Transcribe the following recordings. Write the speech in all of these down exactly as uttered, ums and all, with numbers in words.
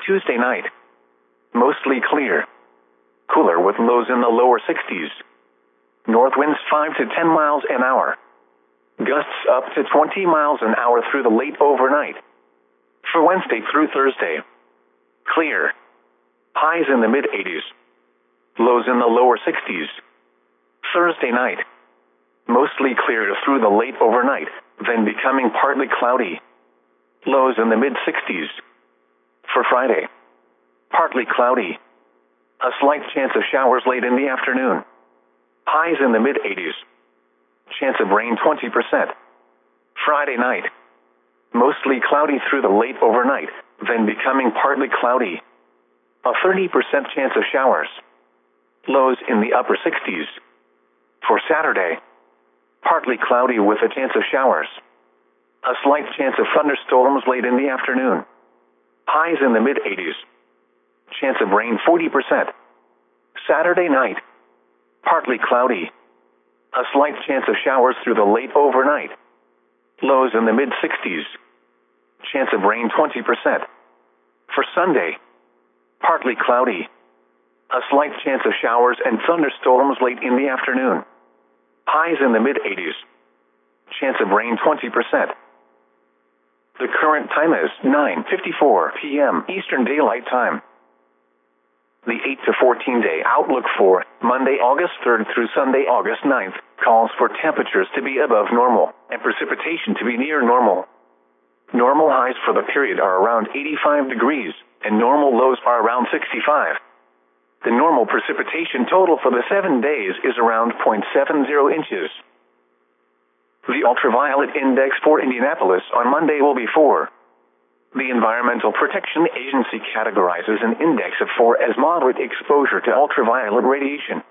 Tuesday night, mostly clear. Cooler with lows in the lower sixties. North winds five to ten miles an hour. Gusts up to twenty miles an hour through the late overnight. For Wednesday through Thursday, clear. Highs in the mid-eighties. Lows in the lower sixties. Thursday night, mostly clear through the late overnight, then becoming partly cloudy. Lows in the mid-sixties. For Friday, partly cloudy. A slight chance of showers late in the afternoon. Highs in the mid-eighties. Chance of rain twenty percent. Friday night, mostly cloudy through the late overnight, then becoming partly cloudy. A thirty percent chance of showers. Lows in the upper sixties. For Saturday, partly cloudy with a chance of showers. A slight chance of thunderstorms late in the afternoon. Highs in the mid-eighties. Chance of rain forty percent. Saturday night, partly cloudy. A slight chance of showers through the late overnight. Lows in the mid-sixties. Chance of rain twenty percent. For Sunday, partly cloudy. A slight chance of showers and thunderstorms late in the afternoon. Highs in the mid-eighties. Chance of rain twenty percent. The current time is nine fifty-four p m Eastern Daylight Time. The eight to fourteen day outlook for Monday, August third through Sunday, August ninth, calls for temperatures to be above normal and precipitation to be near normal. Normal highs for the period are around eighty-five degrees, and normal lows are around sixty-five. The normal precipitation total for the seven days is around zero point seven zero inches. The ultraviolet index for Indianapolis on Monday will be four. The Environmental Protection Agency categorizes an index of four as moderate exposure to ultraviolet radiation.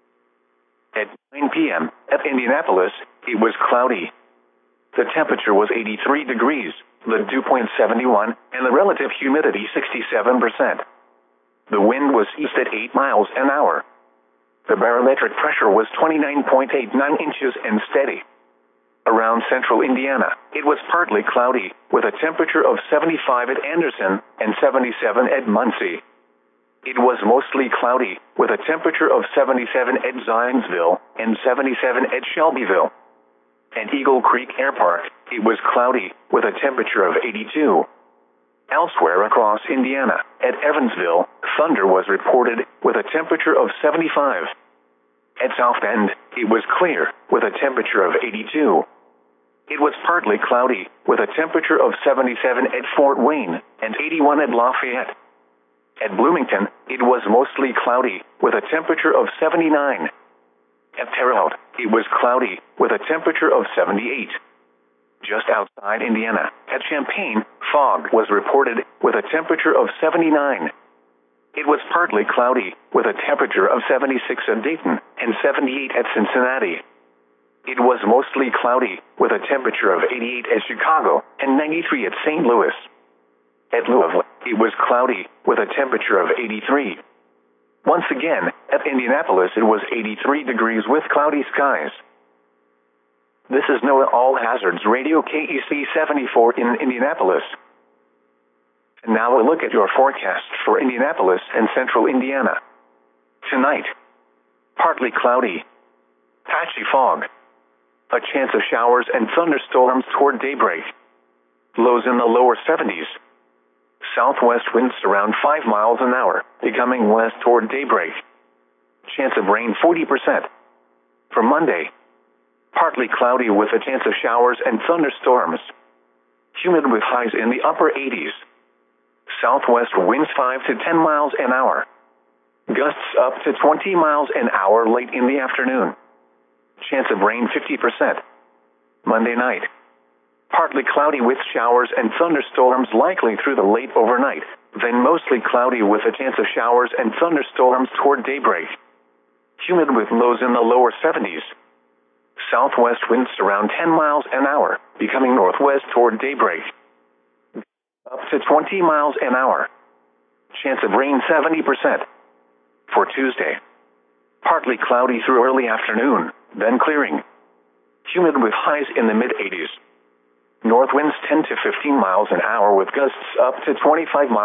At nine p m at Indianapolis, it was cloudy. The temperature was eighty-three degrees, the dew point seventy-one, and the relative humidity sixty-seven percent. The wind was east at eight miles an hour. The barometric pressure was twenty-nine point eight nine inches and steady. Around central Indiana, it was partly cloudy, with a temperature of seventy-five at Anderson and seventy-seven at Muncie. It was mostly cloudy, with a temperature of seventy-seven at Zionsville and seventy-seven at Shelbyville. At Eagle Creek Air Park, it was cloudy, with a temperature of eighty-two. Elsewhere across Indiana, at Evansville, thunder was reported, with a temperature of seventy-five. At South Bend, it was clear, with a temperature of eighty-two. It was partly cloudy, with a temperature of seventy-seven at Fort Wayne and eighty-one at Lafayette. At Bloomington, it was mostly cloudy, with a temperature of seventy-nine. At Terre Haute, it was cloudy, with a temperature of seventy-eight. Just outside Indiana, at Champaign, fog was reported, with a temperature of seventy-nine. It was partly cloudy, with a temperature of seventy-six at Dayton and seventy-eight at Cincinnati. It was mostly cloudy, with a temperature of eighty-eight at Chicago and ninety-three at Saint Louis. At Louisville, it was cloudy, with a temperature of eighty-three. Once again, at Indianapolis it was eighty-three degrees with cloudy skies. This is NOAA All Hazards Radio K E C seventy-four in Indianapolis. And now a look at your forecast for Indianapolis and central Indiana. Tonight, partly cloudy. Patchy fog. A chance of showers and thunderstorms toward daybreak. Lows in the lower seventies. Southwest winds around five miles an hour, becoming west toward daybreak. Chance of rain forty percent. For Monday, partly cloudy with a chance of showers and thunderstorms. Humid with highs in the upper eighties. Southwest winds five to ten miles an hour. Gusts up to twenty miles an hour late in the afternoon. Chance of rain fifty percent. Monday night, partly cloudy with showers and thunderstorms likely through the late overnight, then mostly cloudy with a chance of showers and thunderstorms toward daybreak. Humid with lows in the lower seventies. Southwest winds around ten miles an hour, becoming northwest toward daybreak. Up to twenty miles an hour. Chance of rain seventy percent. For Tuesday, partly cloudy through early afternoon, then clearing. Humid with highs in the mid-eighties. North winds ten to fifteen miles an hour with gusts up to twenty-five miles.